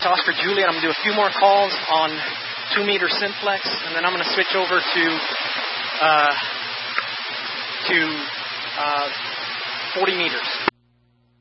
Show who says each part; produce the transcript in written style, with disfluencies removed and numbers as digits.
Speaker 1: Oscar Juliet. I'm going to do a few more calls on 2-meter simplex, and then I'm going to switch over to 40 meters.